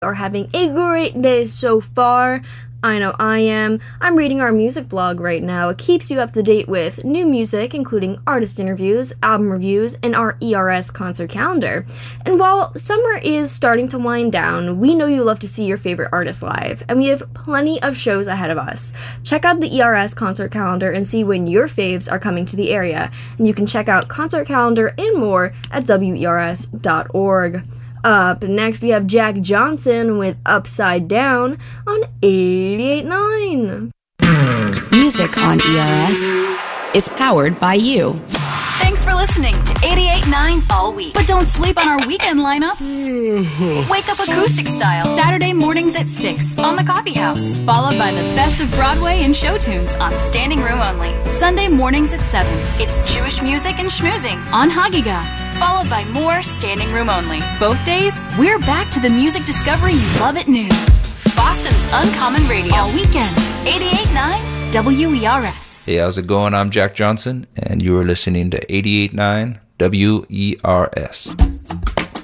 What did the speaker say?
are having a great day so far. I know I am. I'm reading our music blog right now. It keeps you up to date with new music, including artist interviews, album reviews, and our ERS concert calendar. And while summer is starting to wind down, we know you love to see your favorite artists live, and we have plenty of shows ahead of us. Check out the ERS concert calendar and see when your faves are coming to the area, and you can check out concert calendar and more at wers.org. Up next, we have Jack Johnson with Upside Down on 88.9. Music on ERS is powered by you. Thanks for listening to 88.9 all week. But don't sleep on our weekend lineup. Wake up acoustic style Saturday mornings at 6 on the Coffee House, followed by the best of Broadway and show tunes on Standing Room Only. Sunday mornings at 7, it's Jewish music and schmoozing on Hagiga, followed by more Standing Room Only. Both days, we're back to the music discovery you love at noon. Boston's Uncommon Radio all weekend. 88.9 WERS. Hey, how's it going? I'm Jack Johnson, and you are listening to 88.9 WERS.